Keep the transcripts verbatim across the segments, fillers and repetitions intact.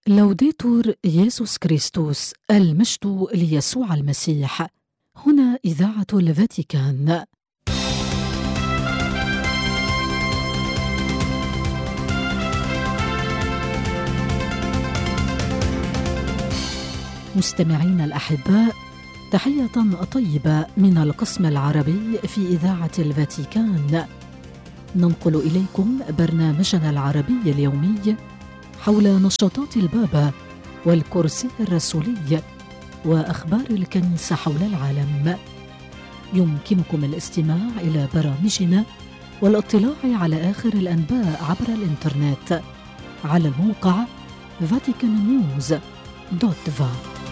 لوديتور يسوع كريستوس، المجد ليسوع المسيح. هنا إذاعة الفاتيكان. مستمعين الأحباء، تحية طيبة من القسم العربي في إذاعة الفاتيكان. ننقل إليكم برنامجنا العربي اليومي حول نشاطات البابا والكرسي الرسولي وأخبار الكنيسة حول العالم. يمكنكم الاستماع إلى برامجنا والاطلاع على آخر الأنباء عبر الإنترنت على الموقع فاتيكان نيوز دوت فا.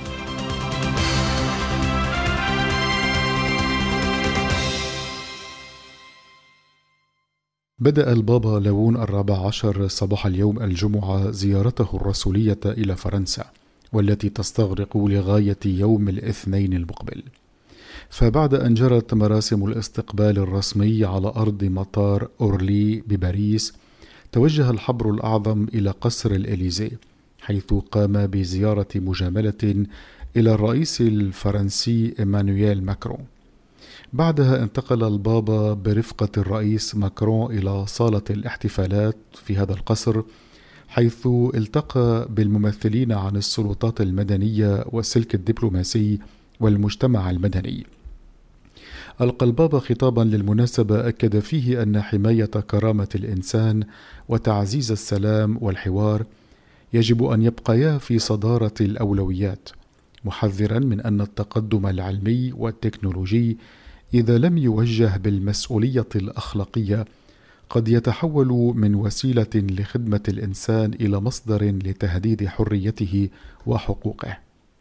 بدأ البابا ليون الرابع عشر صباح اليوم الجمعة زيارته الرسولية إلى فرنسا، والتي تستغرق لغاية يوم الاثنين المقبل. فبعد أن جرت مراسم الاستقبال الرسمي على أرض مطار أورلي بباريس، توجه الحبر الأعظم إلى قصر الإليزي، حيث قام بزيارة مجاملة إلى الرئيس الفرنسي إيمانويل ماكرون. بعدها انتقل البابا برفقة الرئيس ماكرون إلى صالة الاحتفالات في هذا القصر، حيث التقى بالممثلين عن السلطات المدنية والسلك الدبلوماسي والمجتمع المدني. ألقى البابا خطابا للمناسبة أكد فيه أن حماية كرامة الإنسان وتعزيز السلام والحوار يجب أن يبقيا في صدارة الأولويات، محذرا من أن التقدم العلمي والتكنولوجي إذا لم يوجه بالمسؤولية الأخلاقية قد يتحول من وسيلة لخدمة الإنسان إلى مصدر لتهديد حريته وحقوقه.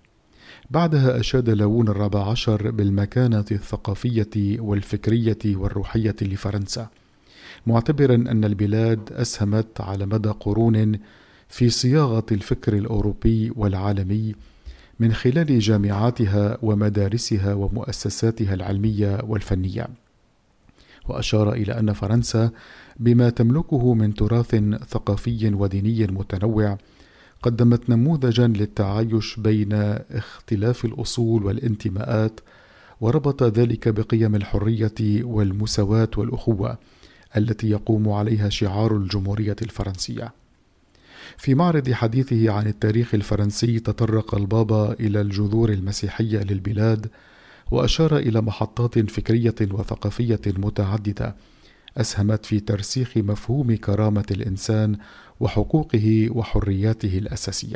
بعدها أشاد ليون الرابع عشر بالمكانة الثقافية والفكرية والروحية لفرنسا، معتبرا أن البلاد أسهمت على مدى قرون في صياغة الفكر الأوروبي والعالمي من خلال جامعاتها ومدارسها ومؤسساتها العلمية والفنية. وأشار إلى أن فرنسا بما تملكه من تراث ثقافي وديني متنوع قدمت نموذجا للتعايش بين اختلاف الأصول والانتماءات، وربط ذلك بقيم الحرية والمساواة والأخوة التي يقوم عليها شعار الجمهورية الفرنسية. في معرض حديثه عن التاريخ الفرنسي تطرق البابا إلى الجذور المسيحية للبلاد، وأشار إلى محطات فكرية وثقافية متعددة أسهمت في ترسيخ مفهوم كرامة الإنسان وحقوقه وحرياته الأساسية.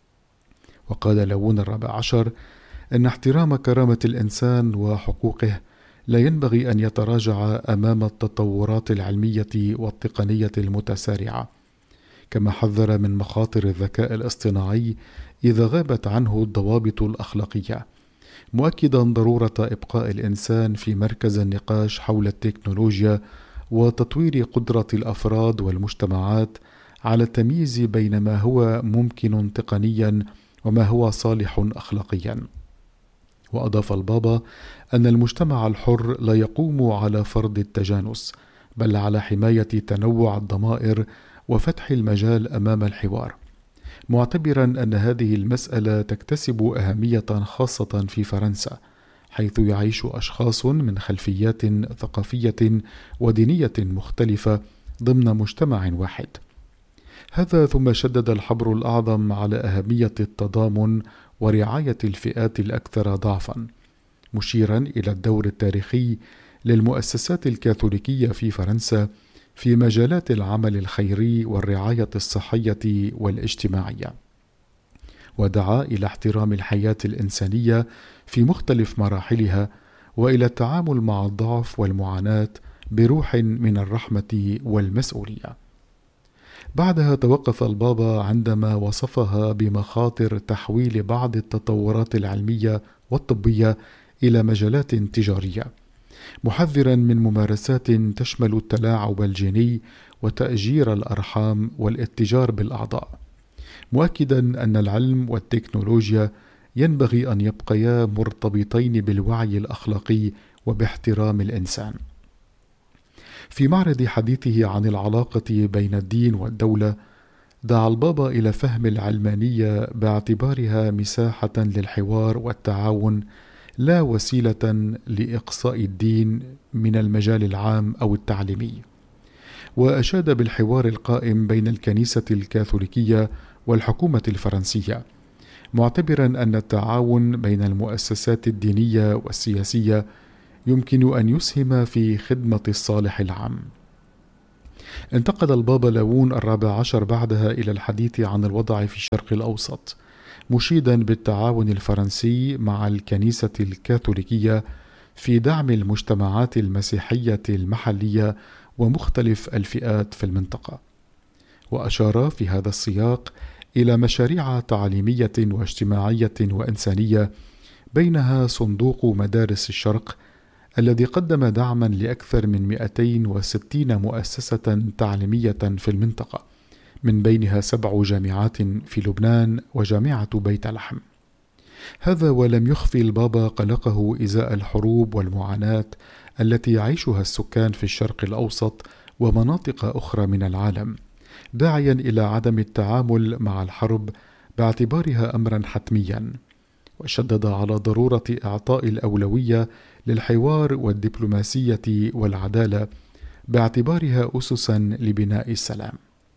وقال ليون الرابع عشر أن احترام كرامة الإنسان وحقوقه لا ينبغي أن يتراجع أمام التطورات العلمية والتقنية المتسارعة، كما حذر من مخاطر الذكاء الاصطناعي إذا غابت عنه الضوابط الأخلاقية، مؤكدا ضرورة إبقاء الإنسان في مركز النقاش حول التكنولوجيا وتطوير قدرة الأفراد والمجتمعات على التمييز بين ما هو ممكن تقنيا وما هو صالح أخلاقيا. وأضاف البابا أن المجتمع الحر لا يقوم على فرض التجانس، بل على حماية تنوع الضمائر وفتح المجال أمام الحوار، معتبرا أن هذه المسألة تكتسب أهمية خاصة في فرنسا، حيث يعيش أشخاص من خلفيات ثقافية ودينية مختلفة ضمن مجتمع واحد. هذا ثم شدد الحبر الأعظم على أهمية التضامن ورعاية الفئات الأكثر ضعفا، مشيرا إلى الدور التاريخي للمؤسسات الكاثوليكية في فرنسا في مجالات العمل الخيري والرعاية الصحية والاجتماعية. ودعا إلى احترام الحياة الإنسانية في مختلف مراحلها، وإلى التعامل مع الضعف والمعاناة بروح من الرحمة والمسؤولية. بعدها توقف البابا عندما وصفها بمخاطر تحويل بعض التطورات العلمية والطبية إلى مجالات تجارية، محذرا من ممارسات تشمل التلاعب الجيني وتأجير الأرحام والاتجار بالأعضاء، مؤكدا أن العلم والتكنولوجيا ينبغي أن يبقيا مرتبطين بالوعي الأخلاقي وباحترام الإنسان. في معرض حديثه عن العلاقة بين الدين والدولة، دعا البابا إلى فهم العلمانية باعتبارها مساحة للحوار والتعاون لا وسيلة لإقصاء الدين من المجال العام أو التعليمي، وأشاد بالحوار القائم بين الكنيسة الكاثوليكية والحكومة الفرنسية، معتبرا أن التعاون بين المؤسسات الدينية والسياسية يمكن أن يسهم في خدمة الصالح العام. انتقل البابا لاوون الرابع عشر بعدها إلى الحديث عن الوضع في الشرق الأوسط، مشيدا بالتعاون الفرنسي مع الكنيسة الكاثوليكية في دعم المجتمعات المسيحية المحلية ومختلف الفئات في المنطقة. وأشار في هذا السياق إلى مشاريع تعليمية واجتماعية وإنسانية، بينها صندوق مدارس الشرق الذي قدم دعما لأكثر من مئتين وستين مؤسسة تعليمية في المنطقة، من بينها سبع جامعات في لبنان وجامعة بيت لحم. هذا ولم يخفي البابا قلقه إزاء الحروب والمعاناة التي يعيشها السكان في الشرق الأوسط ومناطق أخرى من العالم، داعيا إلى عدم التعامل مع الحرب باعتبارها أمرا حتميا، وشدد على ضرورة إعطاء الأولوية للحوار والدبلوماسية والعدالة باعتبارها أسسا لبناء السلام.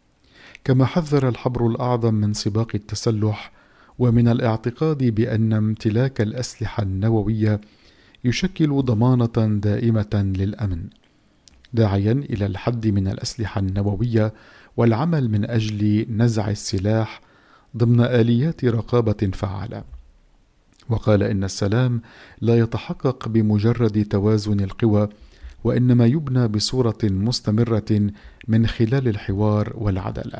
كما حذر الحبر الأعظم من سباق التسلح ومن الاعتقاد بأن امتلاك الأسلحة النووية يشكل ضمانة دائمة للأمن، داعيا إلى الحد من الأسلحة النووية والعمل من أجل نزع السلاح ضمن آليات رقابة فعالة. وقال إن السلام لا يتحقق بمجرد توازن القوى، وإنما يبنى بصورة مستمرة من خلال الحوار والعدالة.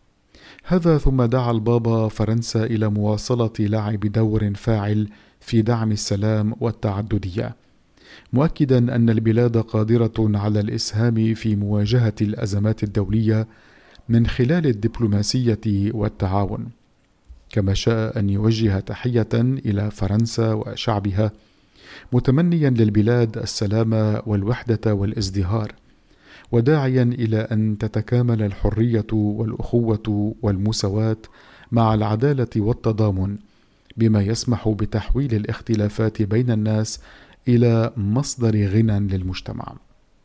هذا ثم دعا البابا فرنسا إلى مواصلة لعب دور فاعل في دعم السلام والتعددية، مؤكدا أن البلاد قادرة على الإسهام في مواجهة الأزمات الدولية من خلال الدبلوماسية والتعاون. كما شاء أن يوجه تحية إلى فرنسا وشعبها، متمنيا للبلاد السلام والوحدة والازدهار، وداعيا إلى أن تتكامل الحرية والأخوة والمساواة مع العدالة والتضامن، بما يسمح بتحويل الاختلافات بين الناس إلى مصدر غنى للمجتمع.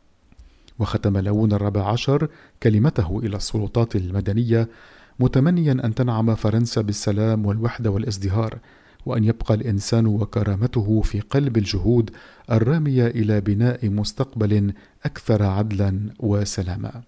وختم لاوون الرابع عشر كلمته إلى السلطات المدنية متمنيا أن تنعم فرنسا بالسلام والوحدة والازدهار، وأن يبقى الإنسان وكرامته في قلب الجهود الرامية إلى بناء مستقبل أكثر عدلا وسلاما.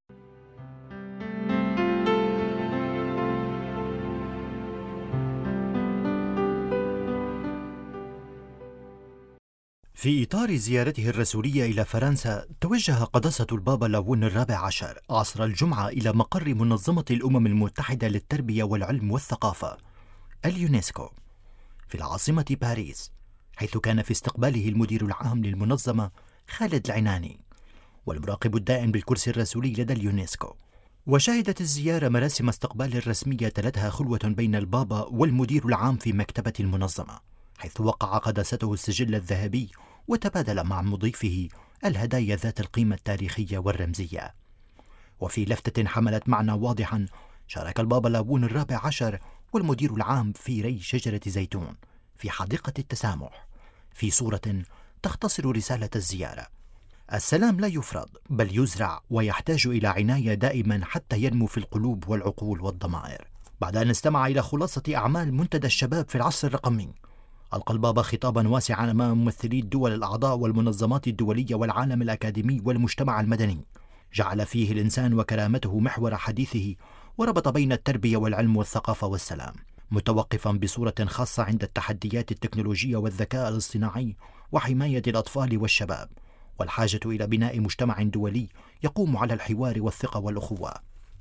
في إطار زيارته الرسولية إلى فرنسا، توجه قداسة البابا لاوون الرابع عشر عصر الجمعة إلى مقر منظمة الأمم المتحدة للتربية والعلم والثقافة اليونسكو في العاصمة باريس، حيث كان في استقباله المدير العام للمنظمة خالد العناني والمراقب الدائم بالكرسي الرسولي لدى اليونسكو. وشهدت الزيارة مراسم استقبال رسمية تلتها خلوة بين البابا والمدير العام في مكتبة المنظمة، حيث وقع قداسته السجل الذهبي وتبادل مع مضيفه الهدايا ذات القيمة التاريخية والرمزية. وفي لفتة حملت معنى واضحا، شارك البابا لاوون الرابع عشر والمدير العام في ري شجرة زيتون في حديقة التسامح، في صورة تختصر رسالة الزيارة: السلام لا يفرض بل يزرع، ويحتاج إلى عناية دائما حتى ينمو في القلوب والعقول والضمائر. بعد أن استمع إلى خلاصة أعمال منتدى الشباب في العصر الرقمي، ألقى البابا خطابا واسعا أمام ممثلي الدول الأعضاء والمنظمات الدولية والعالم الأكاديمي والمجتمع المدني، جعل فيه الإنسان وكرامته محور حديثه، وربط بين التربية والعلم والثقافة والسلام، متوقفا بصورة خاصة عند التحديات التكنولوجية والذكاء الاصطناعي وحماية الأطفال والشباب، والحاجة إلى بناء مجتمع دولي يقوم على الحوار والثقة والأخوة.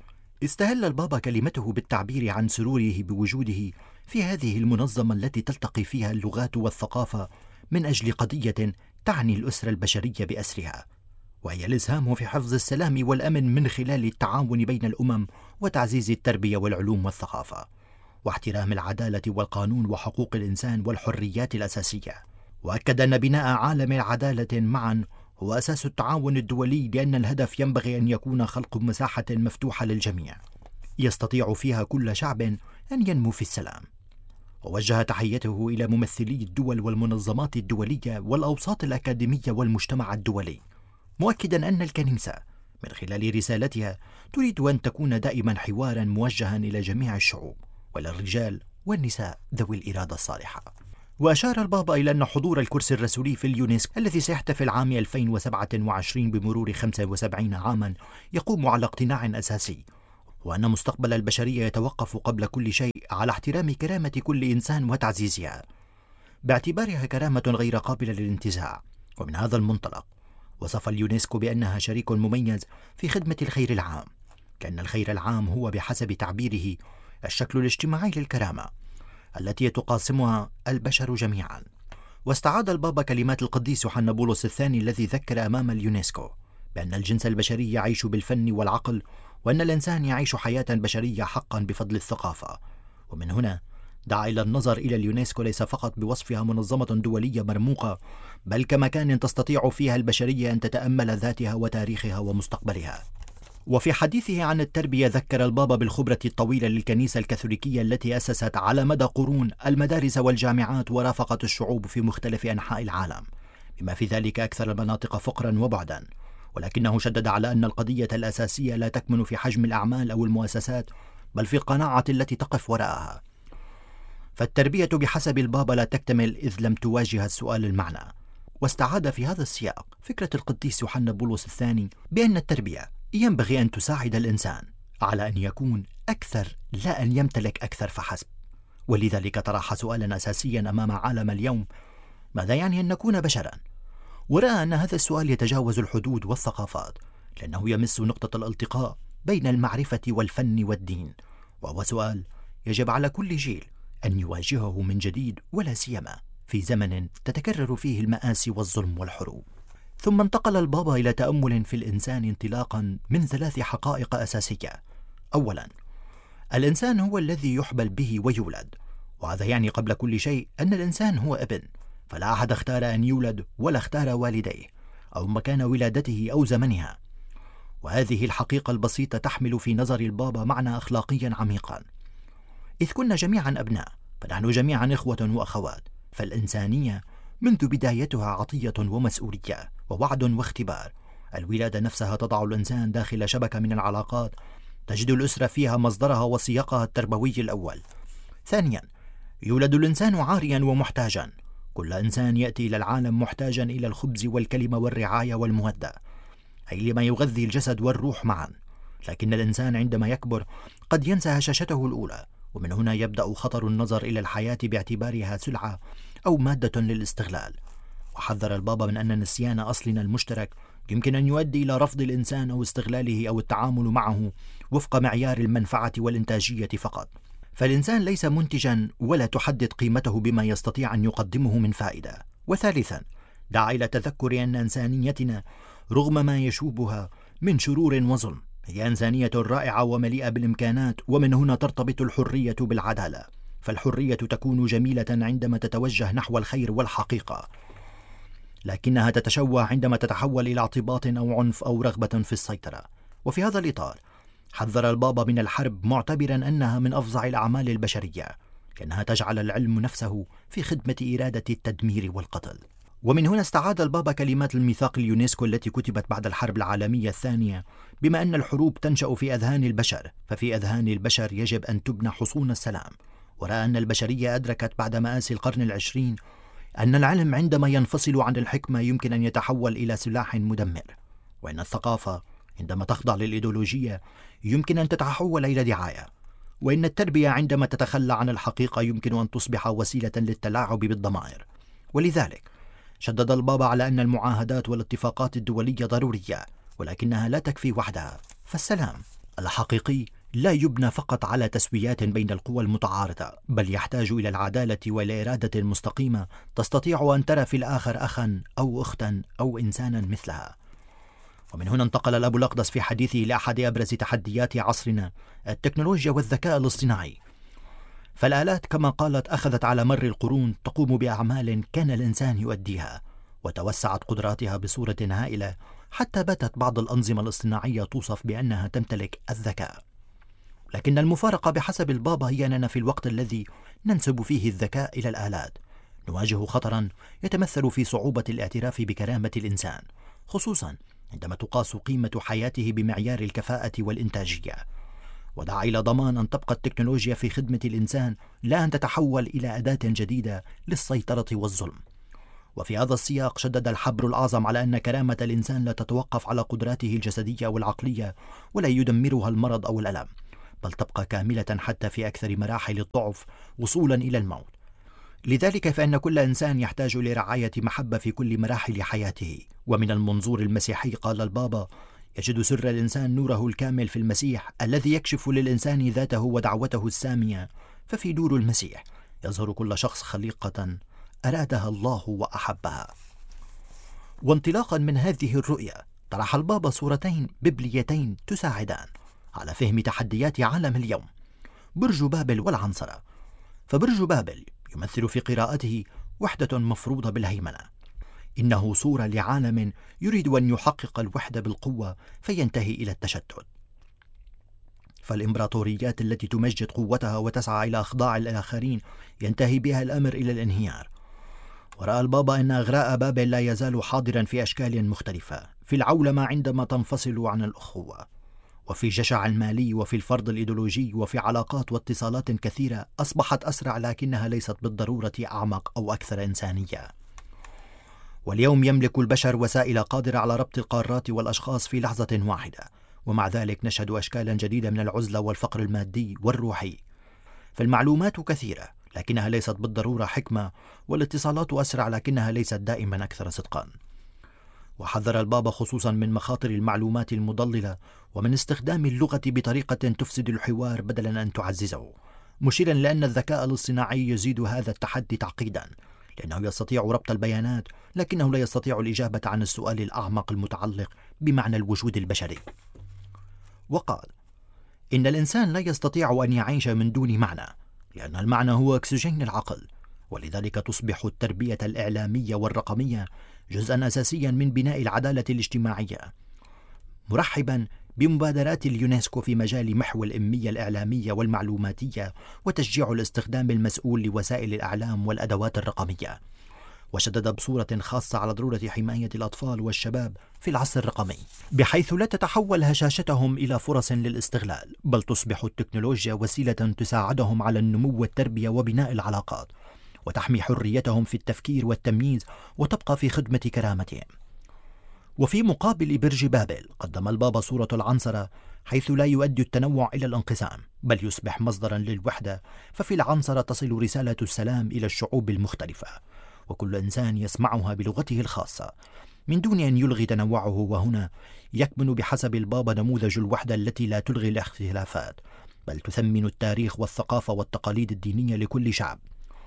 استهل البابا كلمته بالتعبير عن سروره بوجوده في هذه المنظمة التي تلتقي فيها اللغات والثقافة من أجل قضية تعني الأسرة البشرية بأسرها، وهي الإسهام في حفظ السلام والأمن من خلال التعاون بين الأمم وتعزيز التربية والعلوم والثقافة، واحترام العدالة والقانون وحقوق الإنسان والحريات الأساسية. وأكد أن بناء عالم العدالة معا هو أساس التعاون الدولي، لأن الهدف ينبغي أن يكون خلق مساحة مفتوحة للجميع يستطيع فيها كل شعب أن ينمو في السلام. ووجه تحيته إلى ممثلي الدول والمنظمات الدولية والأوساط الأكاديمية والمجتمع الدولي، مؤكدا أن الكنيسة من خلال رسالتها تريد أن تكون دائما حوارا موجها إلى جميع الشعوب وللرجال والنساء ذوي الإرادة الصالحة. وأشار البابا إلى أن حضور الكرسي الرسولي في اليونسكو الذي سيحتفل عام ألفين وسبعة وعشرين بمرور خمسة وسبعين عاما يقوم على اقتناع أساسي، وأن مستقبل البشرية يتوقف قبل كل شيء على احترام كرامة كل إنسان وتعزيزها باعتبارها كرامة غير قابلة للانتزاع. ومن هذا المنطلق وصف اليونسكو بأنها شريك مميز في خدمة الخير العام، كأن الخير العام هو بحسب تعبيره الشكل الاجتماعي للكرامة التي يتقاسمها البشر جميعا. واستعاد البابا كلمات القديس يوحنا بولس الثاني الذي ذكر أمام اليونسكو بأن الجنس البشري يعيش بالفن والعقل، وأن الإنسان يعيش حياة بشرية حقا بفضل الثقافة. ومن هنا دعا إلى النظر إلى اليونسكو ليس فقط بوصفها منظمة دولية مرموقة، بل كمكان تستطيع فيها البشرية أن تتأمل ذاتها وتاريخها ومستقبلها. وفي حديثه عن التربية ذكر البابا بالخبرة الطويلة للكنيسة الكاثوليكية التي أسست على مدى قرون المدارس والجامعات ورافقت الشعوب في مختلف أنحاء العالم، بما في ذلك أكثر المناطق فقرا وبعدا. ولكنه شدد على أن القضية الأساسية لا تكمن في حجم الأعمال أو المؤسسات، بل في القناعة التي تقف وراءها. فالتربية بحسب البابا لا تكتمل إذ لم تواجه السؤال المعنى. واستعاد في هذا السياق فكرة القديس يوحنا بولس الثاني بأن التربية ينبغي أن تساعد الإنسان على أن يكون أكثر لا أن يمتلك أكثر فحسب. ولذلك طرح سؤالا أساسيا أمام عالم اليوم: ماذا يعني أن نكون بشرا؟ ورأى أن هذا السؤال يتجاوز الحدود والثقافات، لأنه يمس نقطة الالتقاء بين المعرفة والفن والدين، وهو سؤال يجب على كل جيل أن يواجهه من جديد، ولا سيما في زمن تتكرر فيه المآسي والظلم والحروب. ثم انتقل البابا إلى تأمل في الإنسان انطلاقا من ثلاث حقائق أساسية. أولا، الإنسان هو الذي يحبل به ويولد، وهذا يعني قبل كل شيء أن الإنسان هو ابن، فلا أحد اختار أن يولد ولا اختار والديه أو مكان ولادته أو زمنها. وهذه الحقيقة البسيطة تحمل في نظر البابا معنى أخلاقيا عميقا، إذ كنا جميعا أبناء فنحن جميعا إخوة وأخوات، فالإنسانية منذ بدايتها عطية ومسؤولية ووعد واختبار. الولادة نفسها تضع الإنسان داخل شبكة من العلاقات تجد الأسرة فيها مصدرها وسياقها التربوي الأول. ثانيا، يولد الإنسان عاريا ومحتاجا. كل إنسان يأتي إلى العالم محتاجا إلى الخبز والكلمة والرعاية والمودة، أي لما يغذي الجسد والروح معا. لكن الإنسان عندما يكبر قد ينسى هشاشته الأولى، ومن هنا يبدأ خطر النظر إلى الحياة باعتبارها سلعة أو مادة للاستغلال. وحذر البابا من أن نسيان أصلنا المشترك يمكن أن يؤدي إلى رفض الإنسان أو استغلاله أو التعامل معه وفق معيار المنفعة والإنتاجية فقط. فالإنسان ليس منتجا ولا تحدد قيمته بما يستطيع أن يقدمه من فائدة. وثالثا، دعا إلى تذكر أن إنسانيتنا رغم ما يشوبها من شرور وظلم هي إنسانية رائعة ومليئة بالإمكانات، ومن هنا ترتبط الحرية بالعدالة. فالحرية تكون جميلة عندما تتوجه نحو الخير والحقيقة، لكنها تتشوه عندما تتحول إلى اعتباط أو عنف أو رغبة في السيطرة. وفي هذا الإطار حذر البابا من الحرب، معتبرا أنها من أفظع الأعمال البشرية، لأنها تجعل العلم نفسه في خدمة إرادة التدمير والقتل. ومن هنا استعاد البابا كلمات الميثاق اليونسكو التي كتبت بعد الحرب العالمية الثانية بما أن الحروب تنشأ في أذهان البشر، ففي أذهان البشر يجب أن تبنى حصون السلام. ورأى أن البشرية أدركت بعد مآسي القرن العشرين أن العلم عندما ينفصل عن الحكمة يمكن أن يتحول إلى سلاح مدمر، وأن الثقافة عندما تخضع للإيديولوجية يمكن أن تتحول إلى دعاية، وإن التربية عندما تتخلى عن الحقيقة يمكن أن تصبح وسيلة للتلاعب بالضمائر. ولذلك شدد البابا على أن المعاهدات والاتفاقات الدولية ضرورية، ولكنها لا تكفي وحدها. فالسلام الحقيقي لا يبنى فقط على تسويات بين القوى المتعارضة، بل يحتاج إلى العدالة والإرادة المستقيمة تستطيع أن ترى في الآخر أخا أو أختا أو إنسانا مثلها. ومن هنا انتقل الأب الأقدس في حديثه لأحد أبرز تحديات عصرنا، التكنولوجيا والذكاء الاصطناعي. فالآلات كما قالت أخذت على مر القرون تقوم بأعمال كان الإنسان يؤديها، وتوسعت قدراتها بصورة هائلة حتى باتت بعض الأنظمة الاصطناعية توصف بأنها تمتلك الذكاء. لكن المفارقة بحسب البابا هي أننا في الوقت الذي ننسب فيه الذكاء إلى الآلات نواجه خطرا يتمثل في صعوبة الاعتراف بكرامة الإنسان، خصوصا عندما تقاس قيمة حياته بمعيار الكفاءة والإنتاجية، ودعا إلى ضمان أن تبقى التكنولوجيا في خدمة الإنسان لا أن تتحول إلى أداة جديدة للسيطرة والظلم. وفي هذا السياق شدد الحبر الأعظم على أن كرامة الإنسان لا تتوقف على قدراته الجسدية والعقلية ولا يدمرها المرض أو الألم، بل تبقى كاملة حتى في أكثر مراحل الضعف وصولا إلى الموت. لذلك فإن كل إنسان يحتاج لرعاية محبة في كل مراحل حياته. ومن المنظور المسيحي قال البابا: يجد سر الإنسان نوره الكامل في المسيح الذي يكشف للإنسان ذاته ودعوته السامية، ففي نور المسيح يظهر كل شخص خليقة أرادها الله وأحبها. وانطلاقا من هذه الرؤية طرح البابا صورتين ببليتين تساعدان على فهم تحديات عالم اليوم: برج بابل والعنصرة. فبرج بابل يمثل في قراءته وحدة مفروضة بالهيمنة، إنه صورة لعالم يريد أن يحقق الوحدة بالقوة فينتهي إلى التشتت. فالإمبراطوريات التي تمجد قوتها وتسعى إلى إخضاع الآخرين ينتهي بها الأمر إلى الانهيار. ورأى البابا أن أغراء بابل لا يزال حاضرا في أشكال مختلفة، في العولمة عندما تنفصل عن الأخوة، وفي الجشع المالي، وفي الفرض الإيديولوجي، وفي علاقات واتصالات كثيرة أصبحت أسرع لكنها ليست بالضرورة أعمق أو أكثر إنسانية. واليوم يملك البشر وسائل قادرة على ربط القارات والأشخاص في لحظة واحدة، ومع ذلك نشهد أشكالا جديدة من العزلة والفقر المادي والروحي. فالمعلومات كثيرة لكنها ليست بالضرورة حكمة، والاتصالات أسرع لكنها ليست دائما أكثر صدقا. وحذر البابا خصوصا من مخاطر المعلومات المضللة ومن استخدام اللغة بطريقة تفسد الحوار بدلا أن تعززه، مشيرا لأن الذكاء الاصطناعي يزيد هذا التحدي تعقيدا، لأنه يستطيع ربط البيانات لكنه لا يستطيع الإجابة عن السؤال الأعمق المتعلق بمعنى الوجود البشري. وقال: إن الإنسان لا يستطيع أن يعيش من دون معنى، لأن المعنى هو أكسجين العقل، ولذلك تصبح التربية الإعلامية والرقمية جزءا أساسيا من بناء العدالة الاجتماعية. مرحبا بمبادرات اليونسكو في مجال محو الأمية الإعلامية والمعلوماتية وتشجيع الاستخدام المسؤول لوسائل الإعلام والأدوات الرقمية. وشدد بصورة خاصة على ضرورة حماية الأطفال والشباب في العصر الرقمي، بحيث لا تتحول هشاشتهم إلى فرص للاستغلال، بل تصبح التكنولوجيا وسيلة تساعدهم على النمو والتربية وبناء العلاقات، وتحمي حريتهم في التفكير والتمييز وتبقى في خدمة كرامتهم. وفي مقابل برج بابل قدم البابا صورة العنصرة، حيث لا يؤدي التنوع إلى الانقسام بل يصبح مصدرا للوحدة. ففي العنصرة تصل رسالة السلام إلى الشعوب المختلفة، وكل إنسان يسمعها بلغته الخاصة من دون أن يلغي تنوعه. وهنا يكمن بحسب البابا نموذج الوحدة التي لا تلغي الاختلافات بل تثمن التاريخ والثقافة والتقاليد الدينية لكل شعب.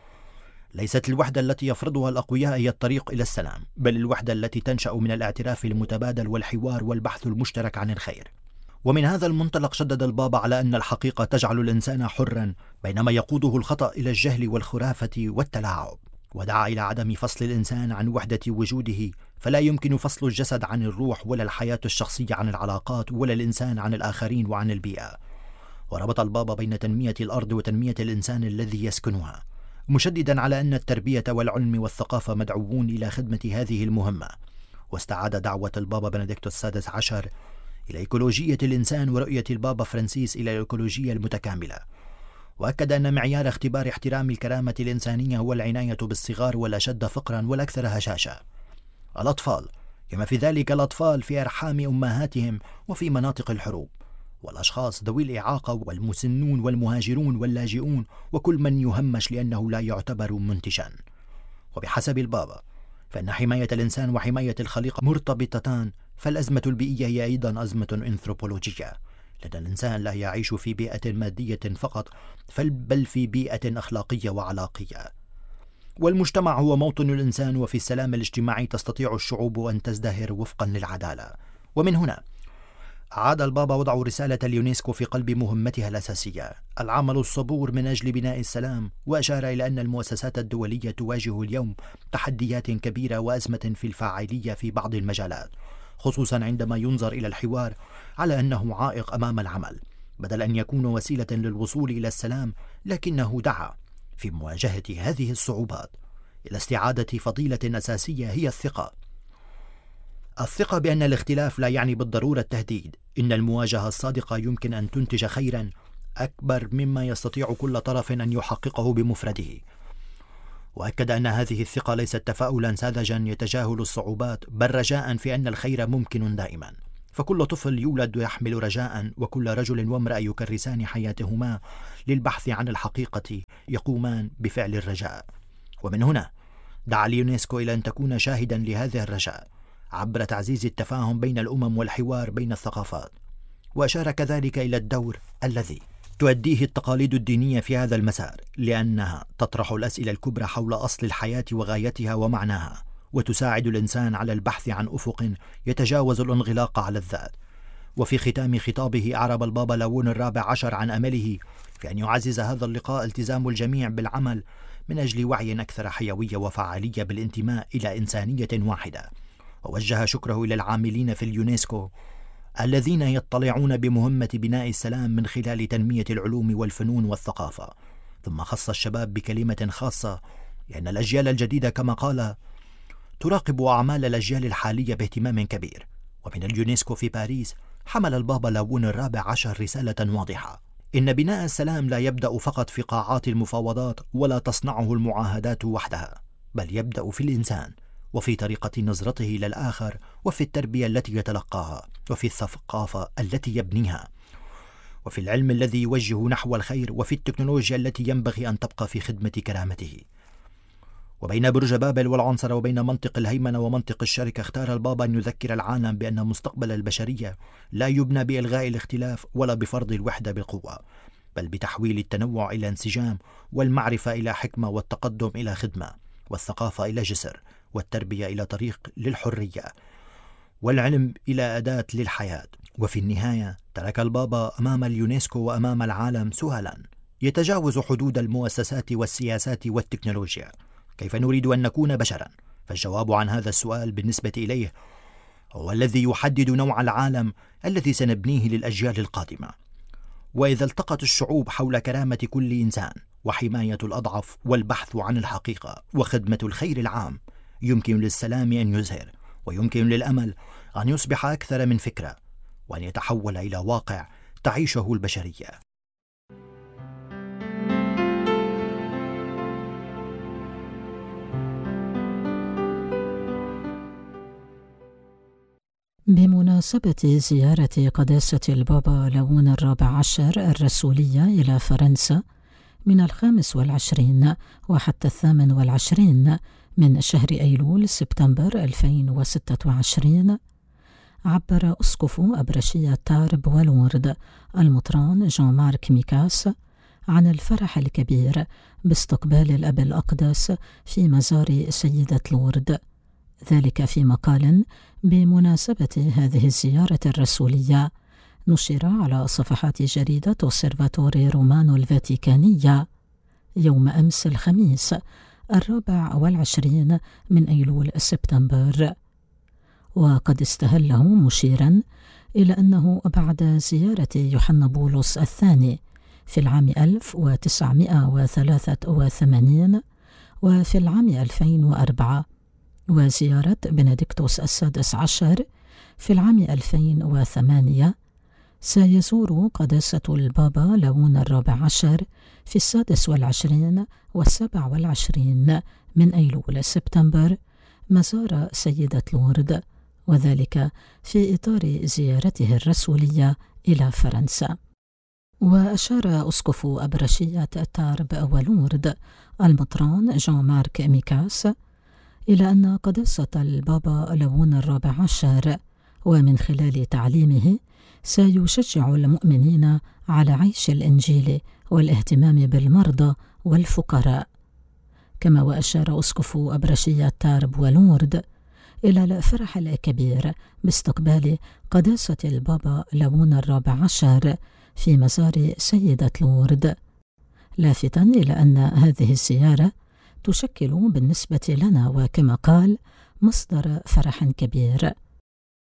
ليست الوحدة التي يفرضها الأقوياء هي الطريق إلى السلام، بل الوحدة التي تنشأ من الاعتراف المتبادل والحوار والبحث المشترك عن الخير. ومن هذا المنطلق شدد البابا على أن الحقيقة تجعل الإنسان حرا، بينما يقوده الخطأ إلى الجهل والخرافة والتلاعب. ودعا إلى عدم فصل الإنسان عن وحدة وجوده، فلا يمكن فصل الجسد عن الروح، ولا الحياة الشخصية عن العلاقات، ولا الإنسان عن الآخرين وعن البيئة. وربط البابا بين تنمية الأرض وتنمية الإنسان الذي يسكنها، مشددا على أن التربية والعلم والثقافة مدعوون إلى خدمة هذه المهمة. واستعاد دعوة البابا بنديكتوس السادس عشر إلى إيكولوجية الإنسان ورؤية البابا فرانسيس إلى الإيكولوجية المتكاملة، وأكد أن معيار اختبار احترام الكرامة الإنسانية هو العناية بالصغار والأشد فقرا والأكثر هشاشة، الأطفال، كما في ذلك الأطفال في أرحام أمهاتهم وفي مناطق الحروب، والأشخاص ذوي الإعاقة والمسنون والمهاجرون واللاجئون، وكل من يهمش لأنه لا يعتبر منتجا. وبحسب البابا فإن حماية الإنسان وحماية الخليقة مرتبطتان، فالأزمة البيئية هي أيضا أزمة أنثروبولوجية، لأن الإنسان لا يعيش في بيئة مادية فقط بل في بيئة أخلاقية وعلاقية. والمجتمع هو موطن الإنسان، وفي السلام الاجتماعي تستطيع الشعوب أن تزدهر وفقا للعدالة. ومن هنا أعاد البابا وضع رسالة اليونسكو في قلب مهمتها الأساسية، العمل الصبور من أجل بناء السلام، وأشار إلى أن المؤسسات الدولية تواجه اليوم تحديات كبيرة وأزمة في الفاعلية في بعض المجالات، خصوصا عندما ينظر إلى الحوار على أنه عائق أمام العمل، بدل أن يكون وسيلة للوصول إلى السلام، لكنه دعا في مواجهة هذه الصعوبات إلى استعادة فضيلة أساسية هي الثقة. الثقة بأن الاختلاف لا يعني بالضرورة التهديد. إن المواجهة الصادقة يمكن أن تنتج خيرا أكبر مما يستطيع كل طرف أن يحققه بمفرده. وأكد أن هذه الثقة ليست تفاؤلا ساذجا يتجاهل الصعوبات، بل رجاء في أن الخير ممكن دائما. فكل طفل يولد يحمل رجاء، وكل رجل وامرأة يكرسان حياتهما للبحث عن الحقيقة يقومان بفعل الرجاء. ومن هنا دعا اليونسكو إلى أن تكون شاهدا لهذا الرجاء عبر تعزيز التفاهم بين الأمم والحوار بين الثقافات. وأشار كذلك إلى الدور الذي تؤديه التقاليد الدينية في هذا المسار، لأنها تطرح الأسئلة الكبرى حول أصل الحياة وغايتها ومعناها، وتساعد الإنسان على البحث عن أفق يتجاوز الانغلاق على الذات. وفي ختام خطابه أعرب البابا لاوون الرابع عشر عن أمله في أن يعزز هذا اللقاء التزام الجميع بالعمل من أجل وعي أكثر حيوية وفعالية بالانتماء إلى إنسانية واحدة. ووجه شكره إلى العاملين في اليونسكو الذين يطلعون بمهمة بناء السلام من خلال تنمية العلوم والفنون والثقافة. ثم خص الشباب بكلمة خاصة، لأن الأجيال الجديدة كما قال تراقب أعمال الأجيال الحالية باهتمام كبير. ومن اليونسكو في باريس حمل البابا لاوون الرابع عشر رسالة واضحة: إن بناء السلام لا يبدأ فقط في قاعات المفاوضات ولا تصنعه المعاهدات وحدها، بل يبدأ في الإنسان، وفي طريقة نظرته إلى الآخر، وفي التربية التي يتلقاها، وفي الثقافة التي يبنيها، وفي العلم الذي يوجه نحو الخير، وفي التكنولوجيا التي ينبغي أن تبقى في خدمة كرامته. وبين برج بابل والعنصر وبين منطق الهيمنة ومنطق الشركة، اختار البابا أن يذكر العالم بأن مستقبل البشرية لا يبنى بإلغاء الاختلاف ولا بفرض الوحدة بالقوة، بل بتحويل التنوع إلى انسجام، والمعرفة إلى حكمة، والتقدم إلى خدمة، والثقافة إلى جسر، والتربية إلى طريق للحرية، والعلم إلى أداة للحياة. وفي النهاية ترك البابا أمام اليونسكو وأمام العالم سؤالا يتجاوز حدود المؤسسات والسياسات والتكنولوجيا: كيف نريد أن نكون بشرا؟ فالجواب عن هذا السؤال بالنسبة إليه هو الذي يحدد نوع العالم الذي سنبنيه للأجيال القادمة. وإذا التقت الشعوب حول كرامة كل إنسان وحماية الأضعف والبحث عن الحقيقة وخدمة الخير العام، يمكن للسلام أن يزهر، ويمكن للأمل أن يصبح أكثر من فكرة، وأن يتحول إلى واقع تعيشه البشرية. بمناسبة زيارة قداسة البابا لاوون الرابع عشر الرسولية إلى فرنسا من الخامس والعشرين وحتى الثامن والعشرين من شهر أيلول سبتمبر ألفين وستة وعشرين، عبر أسقف أبرشية تارب ولورد المطران جان مارك ميكاس عن الفرح الكبير باستقبال الأب الأقدس في مزار سيدة لورد، ذلك في مقال بمناسبة هذه الزيارة الرسولية نشر على صفحات جريدة أوسيرفاتوري رومانو الفاتيكانية يوم أمس الخميس الرابع والعشرين من أيلول سبتمبر. وقد استهله مشيرا إلى أنه بعد زيارة يوحنا بولس الثاني في العام ألف وتسعمائة وثلاثة وثمانين وفي العام ألفين وأربعة، وزيارة بنديكتوس السادس عشر في العام ألفين وثمانية، سيزور قداسة البابا لاوون الرابع عشر في السادس والعشرين والسابع والعشرين من أيلول سبتمبر مزار سيدة لورد، وذلك في إطار زيارته الرسولية إلى فرنسا. وأشار أسقف أبرشية تارب ولورد المطران جان مارك ميكاس إلى أن قداسة البابا لاوون الرابع عشر ومن خلال تعليمه سيشجع المؤمنين على عيش الإنجيل والاهتمام بالمرضى والفقراء. كما وأشار أسقف أبرشية تارب ولورد إلى الفرح الكبير باستقبال قداسة البابا لاوون الرابع عشر في مزار سيدة لورد، لافتا إلى أن هذه الزيارة تشكل بالنسبة لنا وكما قال مصدر فرح كبير.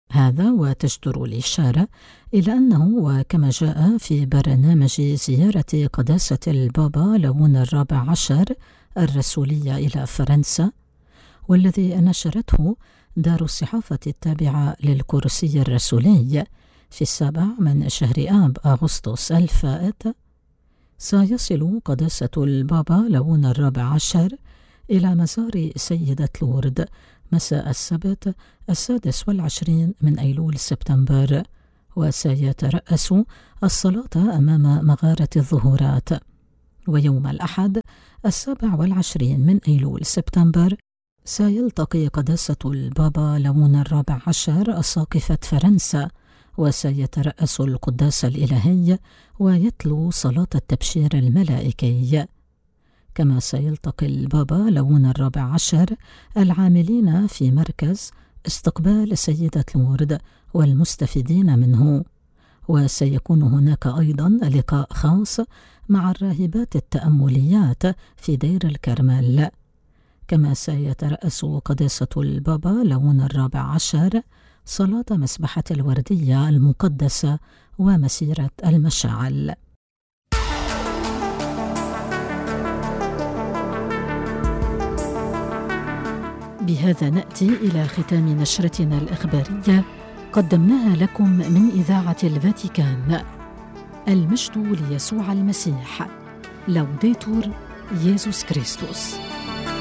هذا وتجدر الإشارة إلى أنه وكما جاء في برنامج زيارة قداسة البابا ليون الرابع عشر الرسولية إلى فرنسا، والذي نشرته دار الصحافة التابعة للكرسي الرسولي في السابع من شهر آب أغسطس الفائت، سيصل قداسة البابا ليون الرابع عشر إلى مزار سيدة لورد مساء السبت السادس والعشرين من أيلول سبتمبر، وسيترأس الصلاة أمام مغارة الظهورات. ويوم الأحد السابع والعشرين من أيلول سبتمبر سيلتقي قداسة البابا ليون الرابع عشر أساقفة فرنسا، وسيترأس القداس الإلهي ويتلو صلاة التبشير الملائكي. كما سيلتقي البابا ليون الرابع عشر العاملين في مركز استقبال سيدة لورد والمستفيدين منه، وسيكون هناك أيضا لقاء خاص مع الراهبات التأمليات في دير الكرمل. كما سيترأس قداسة البابا ليون الرابع عشر صلاة مسبحة الوردية المقدسة ومسيرة المشاعل. بهذا نأتي إلى ختام نشرتنا الإخبارية قدمناها لكم من إذاعة الفاتيكان. المجد ليسوع المسيح. لوديتور يسوع كريستوس.